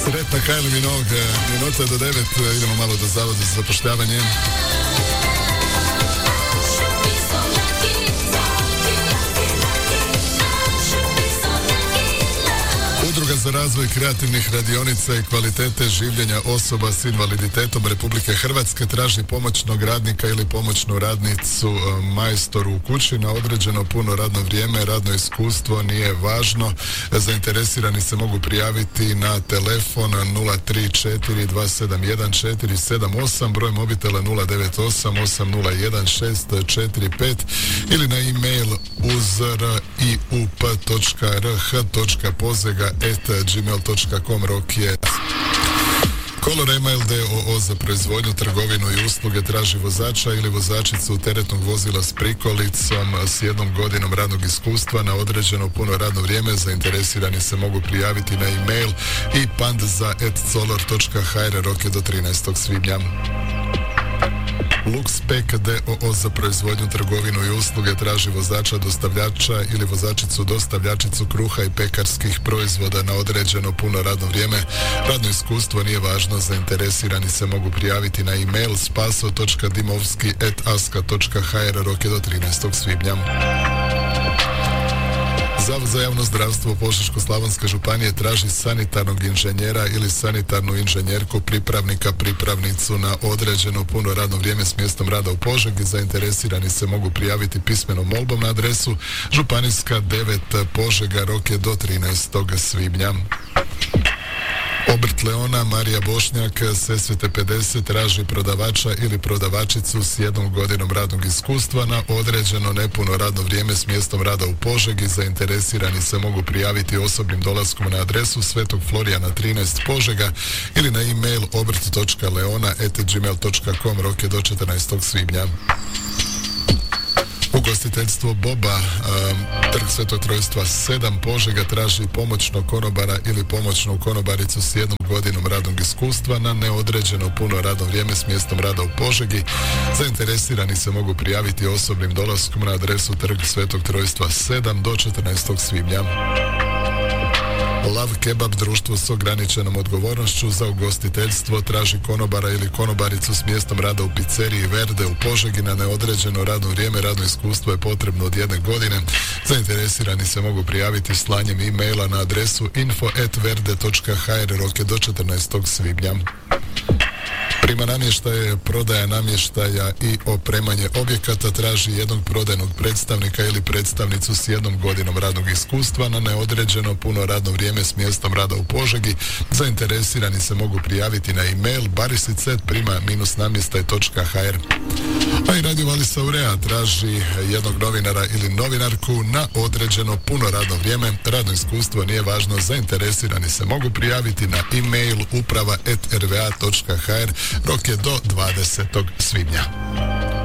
Sretna Kylie Minogue, minuta do 9, idemo malo do Zavoda za zapošljavanje. Udruga za razvoj kreativnih radionica i kvalitete življenja osoba s invaliditetom Republike Hrvatske traži pomoćnog radnika ili pomoćnu radnicu majstoru u kući na određeno puno radno vrijeme. Radno iskustvo nije važno. Zainteresirani se mogu prijaviti na telefon 034-271-478, broj mobitela 098-801-645 ili na e-mail uzriup.rh.pozega@gmail.com. Rok je Color Email d.o.o. za proizvodnju, trgovinu i usluge traži vozača ili vozačicu teretnog vozila s prikolicom s 1 godinom radnog iskustva na određeno puno radno vrijeme. Zainteresirani se mogu prijaviti na e-mail i pandza@color.hr. Rok je do 13. svibnja. Luxpack d.o.o. za proizvodnju, trgovinu i usluge traži vozača, dostavljača ili vozačicu dostavljačicu kruha i pekarskih proizvoda na određeno puno radno vrijeme. Radno iskustvo nije važno. Zainteresirani se mogu prijaviti na e-mail spaso.dimovski@aska.hr. Rok je do 13. svibnja. Zavod za javno zdravstvo Požeško-slavonske županije traži sanitarnog inženjera ili sanitarnu inženjerku, pripravnika, pripravnicu na određeno puno radno vrijeme s mjestom rada u Požegi. Zainteresirani se mogu prijaviti pismenom molbom na adresu Županijska 9 Požega. Rok je do 13. svibnja. Obrt Leona Marija Bošnjak, Sesvete 50, traži prodavača ili prodavačicu s 1 godinom radnog iskustva na određeno nepuno radno vrijeme s mjestom rada u Požegi. Zainteresirani se mogu prijaviti osobnim dolaskom na adresu Svetog Florijana 13 Požega ili na e-mail obrt.leona@gmail.com. Rok je do 14. svibnja. Ugostiteljstvo Boba, Trg Svetog Trojstva 7 Požega, traži pomoćnog konobara ili pomoćnu konobaricu s 1 godinom radnog iskustva na neodređeno puno radno vrijeme s mjestom rada u Požegi. Zainteresirani se mogu prijaviti osobnim dolaskom na adresu Trg Svetog Trojstva 7 do 14. svibnja. Lav Kebab, društvo s ograničenom odgovornošću za ugostiteljstvo, traži konobara ili konobaricu s mjestom rada u pizzeriji Verde u Požegi na neodređeno radno vrijeme. Radno iskustvo je potrebno od 1 godine. Zainteresirani se mogu prijaviti slanjem e-maila na adresu info@verde.hr. Rok je do 14. svibnja. Prima namještaje, prodaja namještaja i opremanje objekata, traži jednog prodajnog predstavnika ili predstavnicu s 1 godinom radnog iskustva na neodređeno puno radno vrijeme s mjestom rada u Požegi. Zainteresirani se mogu prijaviti na e-mail barisicet@namještaj.hr. A i Radio Valisa Urea traži jednog novinara ili novinarku na određeno puno radno vrijeme. Radno iskustvo nije važno. Zainteresirani se mogu prijaviti na e-mail uprava@rva.hr. Rok je do 20. svibnja.